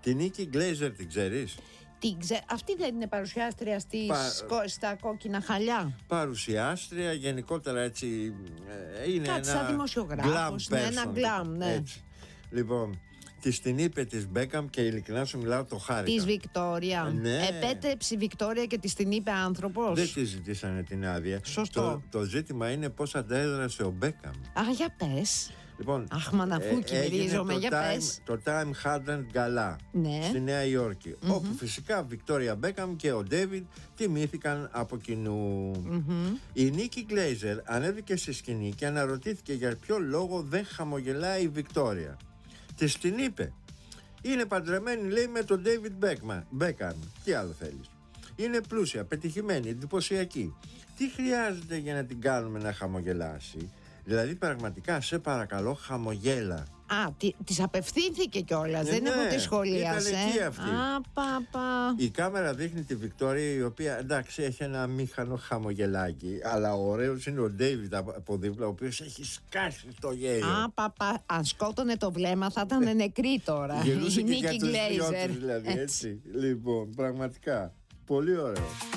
Την Νίκη Γκλέιζερ την ξέρεις? Αυτή δεν είναι παρουσιάστρια στα κόκκινα χαλιά? Παρουσιάστρια, γενικότερα έτσι. Είναι κάτι σαν δημοσιογράφος, ένα γκλάμ, ναι. Έτσι. Λοιπόν, της την είπε της Μπέκαμ και ειλικρινά σου μιλάω, το χάρηκα. Της Βικτόρια. Ναι. Επέτρεψε η Βικτόρια και της την είπε άνθρωπος. Δεν τη ζητήσανε την άδεια. Σωστό. Το ζήτημα είναι πώς αντέδρασε ο Μπέκαμ. Για πες. Λοιπόν, αχ, μαναφούκι μυρίζομαι, για πες. Το Time Hardened Gala, ναι, στη Νέα Υόρκη, όπου φυσικά Βικτόρια Μπέκαμ και ο Ντέιβιντ τιμήθηκαν από κοινού. Η Νίκη Γκλέιζερ ανέβηκε στη σκηνή και αναρωτήθηκε για ποιο λόγο δεν χαμογελάει η Βικτόρια. Της την είπε, είναι παντρεμένη, λέει, με τον Ντέιβιντ Μπέκαμ. Τι άλλο θέλεις? Είναι πλούσια, πετυχημένη, εντυπωσιακή. Τι χρειάζεται για να την κάνουμε να χαμογελάσει? Δηλαδή πραγματικά σε παρακαλώ, χαμογέλα. Της απευθύνθηκε κιόλας, δεν είναι που τη σχολίασε. Ήταν εκεί αυτή. Παπα. Η κάμερα δείχνει τη Βικτόρια, η οποία εντάξει έχει ένα αμήχανο χαμογελάκι, αλλά ο ωραίος είναι ο Ντέιβιντ από δίπλα, ο οποίος έχει σκάσει στο γέλιο. Παπα. Αν σκότωνε το βλέμμα θα ήταν νεκρή τώρα. Γελούσε η και για Νίκη τους δυο Γκλέιζερ. τους δηλαδή, έτσι. Λοιπόν, πραγματικά πολύ ωραίο.